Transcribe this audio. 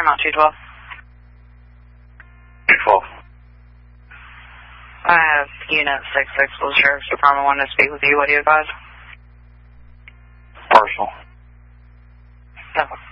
Paramount 212. 212. I have Unit 66 with the Sheriff's Department wanting to speak with you. What do you advise? Partial. No.